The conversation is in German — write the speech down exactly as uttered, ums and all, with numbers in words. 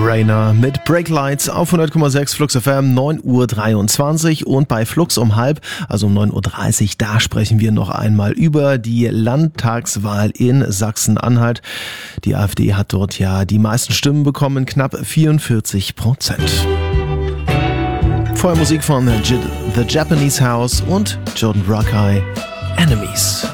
Rainer mit Breaklights auf hundert Komma sechs Flux F M, neun Uhr dreiundzwanzig, und bei Flux um halb, also um neun Uhr dreißig, da sprechen wir noch einmal über die Landtagswahl in Sachsen-Anhalt. Die AfD hat dort ja die meisten Stimmen bekommen, knapp vierundvierzig Prozent. Vorher Musik von The Japanese House und Jordan Rakei, Enemies.